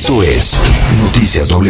Esto es Noticias W.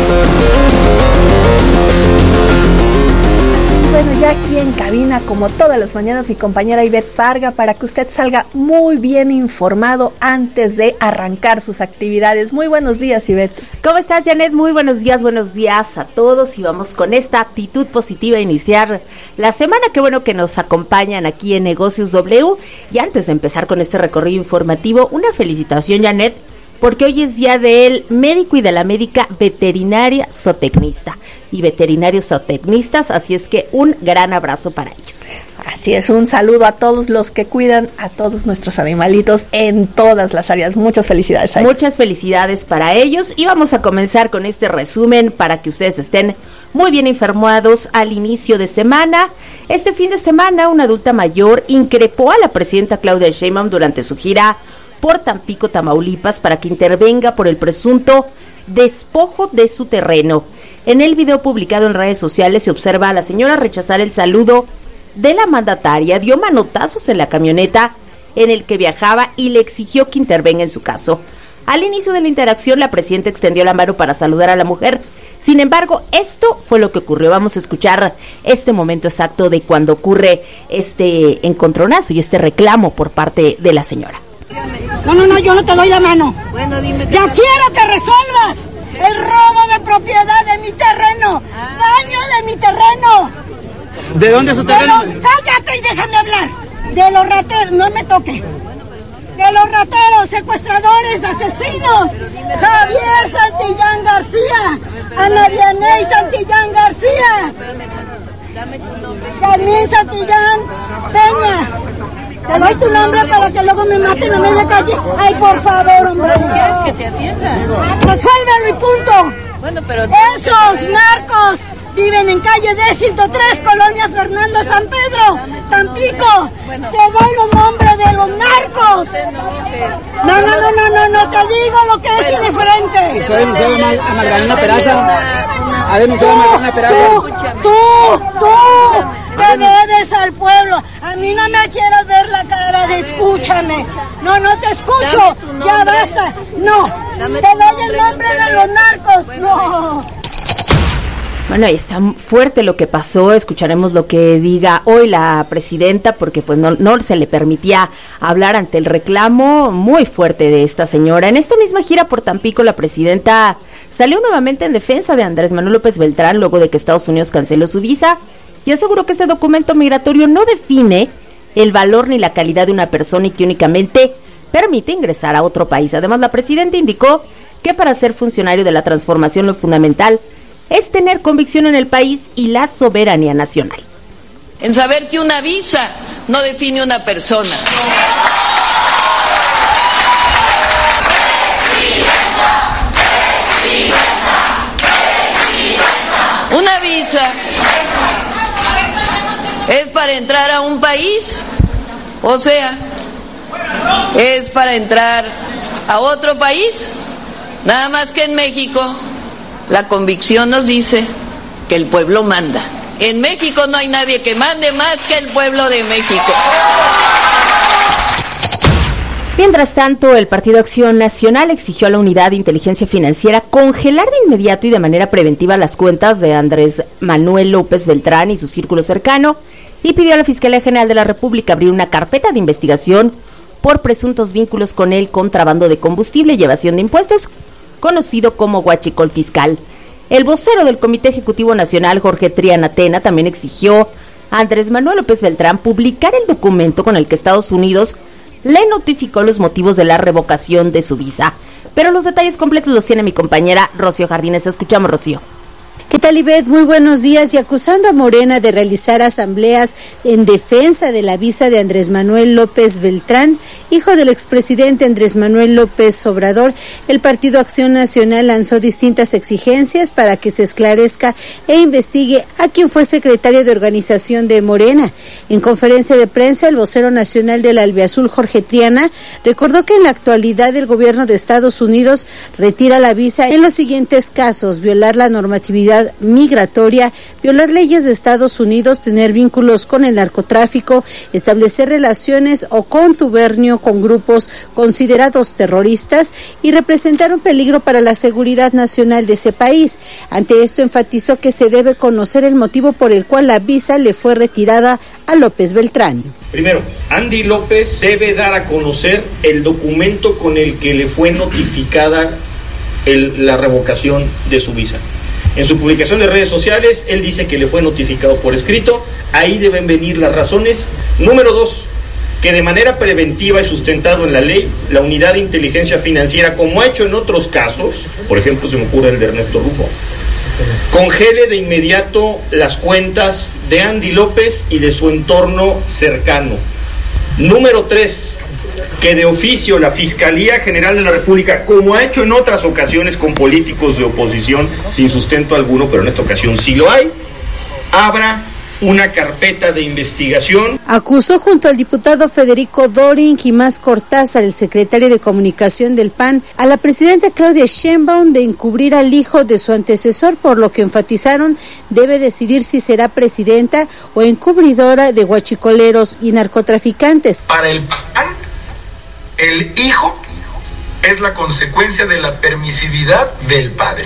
Bueno, ya aquí en cabina, como todas las mañanas, mi compañera Ivette Parga, para que usted salga muy bien informado antes de arrancar sus actividades. Muy buenos días, Ivette. ¿Cómo estás, Janet? Muy buenos días a todos, y vamos con esta actitud positiva a iniciar la semana. Qué bueno que nos acompañan aquí en Negocios W. Y antes de empezar con este recorrido informativo, una felicitación, Janet, porque hoy es día del médico y de la médica veterinaria zootecnista y veterinarios zootecnistas, así es que un gran abrazo para ellos. Así es, un saludo a todos los que cuidan a todos nuestros animalitos en todas las áreas. Muchas felicidades a ellos. Muchas felicidades para ellos, y vamos a comenzar con este resumen para que ustedes estén muy bien informados al inicio de semana. Este fin de semana, una adulta mayor increpó a la presidenta Claudia Sheinbaum durante su gira por Tampico, Tamaulipas, para que intervenga por el presunto despojo de su terreno. En el video publicado en redes sociales se observa a la señora rechazar el saludo de la mandataria, dio manotazos en la camioneta en el que viajaba y le exigió que intervenga en su caso. Al inicio de la interacción, la presidenta extendió la mano para saludar a la mujer. Sin embargo, esto fue lo que ocurrió. Vamos a escuchar este momento exacto de cuando ocurre este encontronazo y este reclamo por parte de la señora. No, yo no te doy la mano. Bueno, dime. Ya quiero que resuelvas el robo de propiedad de mi terreno, daño de mi terreno. ¿De dónde es su terreno? Cállate y déjame hablar. De los rateros, no me toque. De los rateros, secuestradores, asesinos. Javier Santillán García, Ana Vianey Santillán García, Dame tu nombre. Carmen Santillán Peña. Te doy tu nombre para que luego me maten a media calle. Ay, por favor, hombre. ¿Quieres que te atienda? Resuélvelo y punto. Bueno, pero... Esos narcos viven en calle D103, Colonia Fernando San Pedro, Tampico. Bueno. Te doy los nombres de los narcos. No, te digo lo que es indiferente. ¿Usted denunció a Magdalena Peraza? ¿Ha denunciado a Magdalena Peraza? Tú te debes al pueblo. A mí no me quieras ver la cara de escúchame. No te escucho. Ya basta. No. Te doy el nombre de los narcos. No. Bueno, ahí está fuerte lo que pasó. Escucharemos lo que diga hoy la presidenta, porque pues no se le permitía hablar ante el reclamo muy fuerte de esta señora. En esta misma gira por Tampico, la presidenta salió nuevamente en defensa de Andrés Manuel López Beltrán luego de que Estados Unidos canceló su visa, y aseguró que este documento migratorio no define el valor ni la calidad de una persona y que únicamente permite ingresar a otro país. Además, la presidenta indicó que para ser funcionario de la transformación lo fundamental es tener convicción en el país y la soberanía nacional. En saber que una visa no define una persona. Una visa es para entrar a un país, o sea, es para entrar a otro país. Nada más que en México la convicción nos dice que el pueblo manda. En México no hay nadie que mande más que el pueblo de México. Mientras tanto, el Partido Acción Nacional exigió a la Unidad de Inteligencia Financiera congelar de inmediato y de manera preventiva las cuentas de Andrés Manuel López Beltrán y su círculo cercano, y pidió a la Fiscalía General de la República abrir una carpeta de investigación por presuntos vínculos con el contrabando de combustible y evasión de impuestos, conocido como huachicol fiscal. El vocero del Comité Ejecutivo Nacional, Jorge Triana Tena, también exigió a Andrés Manuel López Beltrán publicar el documento con el que Estados Unidos le notificó los motivos de la revocación de su visa. Pero los detalles completos los tiene mi compañera Rocío Jardines. Escuchamos, Rocío. ¿Qué tal, Ivette? Muy buenos días. Y acusando a Morena de realizar asambleas en defensa de la visa de Andrés Manuel López Beltrán, hijo del expresidente Andrés Manuel López Obrador, el Partido Acción Nacional lanzó distintas exigencias para que se esclarezca e investigue a quien fue secretario de organización de Morena. En conferencia de prensa, el vocero nacional del Albiazul, Jorge Triana, recordó que en la actualidad el gobierno de Estados Unidos retira la visa en los siguientes casos: violar la normatividad seguridad migratoria, violar leyes de Estados Unidos, tener vínculos con el narcotráfico, establecer relaciones o contubernio con grupos considerados terroristas y representar un peligro para la seguridad nacional de ese país. Ante esto enfatizó que se debe conocer el motivo por el cual la visa le fue retirada a López Beltrán. Primero, Andy López debe dar a conocer el documento con el que le fue notificada la revocación de su visa. En su publicación de redes sociales, él dice que le fue notificado por escrito. Ahí deben venir las razones. Número 2, que de manera preventiva y sustentado en la ley, la Unidad de Inteligencia Financiera, como ha hecho en otros casos, por ejemplo, se me ocurre el de Ernesto Rufo, congele de inmediato las cuentas de Andy López y de su entorno cercano. Número 3, que de oficio la Fiscalía General de la República, como ha hecho en otras ocasiones con políticos de oposición sin sustento alguno, pero en esta ocasión sí lo hay, abra una carpeta de investigación. Acusó junto al diputado Federico Dorin y Más Cortázar, el secretario de Comunicación del PAN, a la presidenta Claudia Sheinbaum de encubrir al hijo de su antecesor, por lo que enfatizaron debe decidir si será presidenta o encubridora de huachicoleros y narcotraficantes. Para el PAN, el hijo es la consecuencia de la permisividad del padre.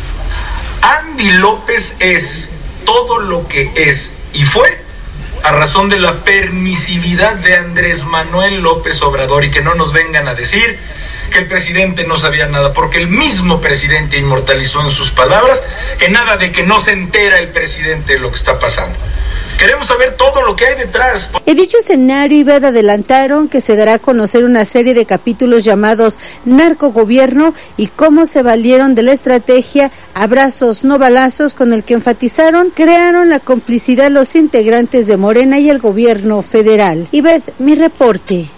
Andy López es todo lo que es y fue a razón de la permisividad de Andrés Manuel López Obrador, y que no nos vengan a decir que el presidente no sabía nada, porque el mismo presidente inmortalizó en sus palabras que nada de que no se entera el presidente de lo que está pasando. Queremos saber todo lo que hay detrás. En dicho escenario, Ived, adelantaron que se dará a conocer una serie de capítulos llamados Narcogobierno y cómo se valieron de la estrategia Abrazos no balazos, con el que enfatizaron crearon la complicidad los integrantes de Morena y el gobierno federal. Ived, mi reporte.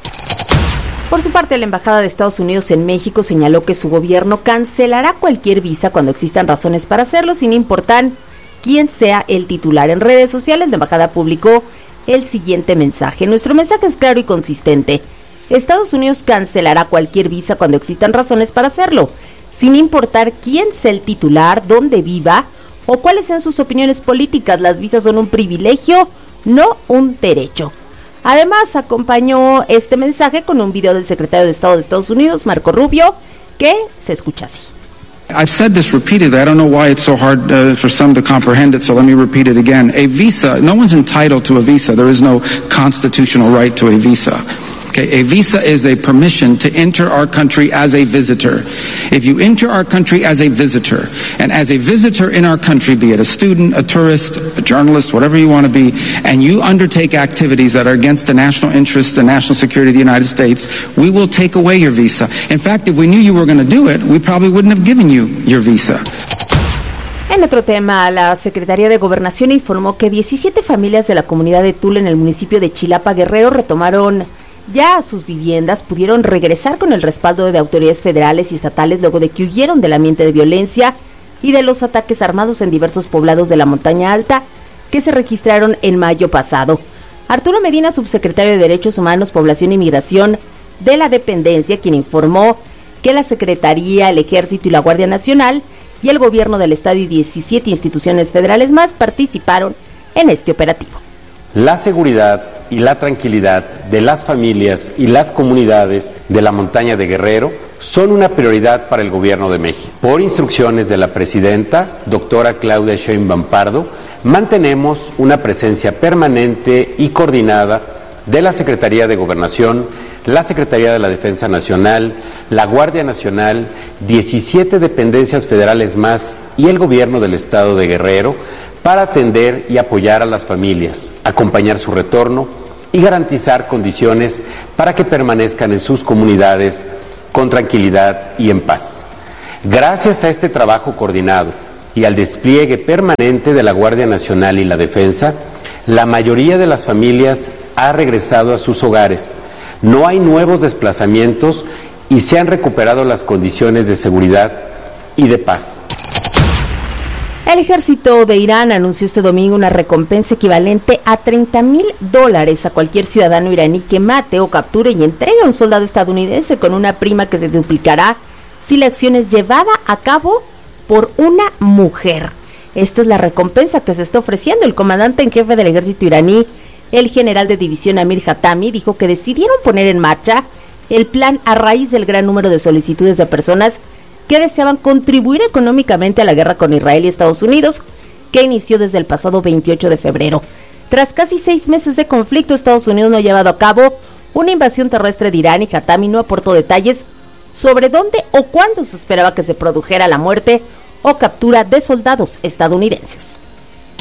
Por su parte, la Embajada de Estados Unidos en México señaló que su gobierno cancelará cualquier visa cuando existan razones para hacerlo, sin importar quién sea el titular. En redes sociales, la embajada publicó el siguiente mensaje. Nuestro mensaje es claro y consistente. Estados Unidos cancelará cualquier visa cuando existan razones para hacerlo, sin importar quién sea el titular, dónde viva o cuáles sean sus opiniones políticas. Las visas son un privilegio, no un derecho. Además, acompañó este mensaje con un video del secretario de Estado de Estados Unidos, Marco Rubio, que se escucha así. I've said this repeatedly. I don't know why it's so hard for some to comprehend it, so let me repeat it again. A visa, no one's entitled to a visa. There is no constitutional right to a visa. Okay, a visa is a permission to enter our country as a visitor. If you enter our country as a visitor, and as a visitor in our country, be it a student, a tourist, a journalist, whatever you want to be, and you undertake activities that are against the national interest, the national security of the United States, we will take away your visa. In fact, if we knew you were going to do it, we probably wouldn't have given you your visa. En otro tema, la Secretaría de Gobernación informó que 17 familias de la comunidad de Tula en el municipio de Chilapa, Guerrero, retomaron ya sus viviendas, pudieron regresar con el respaldo de autoridades federales y estatales luego de que huyeron del ambiente de violencia y de los ataques armados en diversos poblados de la montaña alta que se registraron en mayo pasado. Arturo Medina, subsecretario de Derechos Humanos, Población y Migración de la dependencia, quien informó que la Secretaría, el Ejército y la Guardia Nacional y el Gobierno del Estado y 17 instituciones federales más participaron en este operativo. La seguridad y la tranquilidad de las familias y las comunidades de la montaña de Guerrero son una prioridad para el Gobierno de México. Por instrucciones de la presidenta, doctora Claudia Sheinbaum Pardo, mantenemos una presencia permanente y coordinada de la Secretaría de Gobernación, la Secretaría de la Defensa Nacional, la Guardia Nacional, 17 dependencias federales más y el Gobierno del Estado de Guerrero para atender y apoyar a las familias, acompañar su retorno y garantizar condiciones para que permanezcan en sus comunidades con tranquilidad y en paz. Gracias a este trabajo coordinado y al despliegue permanente de la Guardia Nacional y la Defensa, la mayoría de las familias ha regresado a sus hogares. No hay nuevos desplazamientos y se han recuperado las condiciones de seguridad y de paz. El ejército de Irán anunció este domingo una recompensa equivalente a $30,000 a cualquier ciudadano iraní que mate o capture y entregue a un soldado estadounidense, con una prima que se duplicará si la acción es llevada a cabo por una mujer. Esta es la recompensa que se está ofreciendo. El comandante en jefe del ejército iraní, el general de división Amir Hatami, dijo que decidieron poner en marcha el plan a raíz del gran número de solicitudes de personas que deseaban contribuir económicamente a la guerra con Israel y Estados Unidos, que inició desde el pasado 28 de febrero. Tras casi 6 meses de conflicto, Estados Unidos no ha llevado a cabo una invasión terrestre de Irán y Hatami no aportó detalles sobre dónde o cuándo se esperaba que se produjera la muerte o captura de soldados estadounidenses.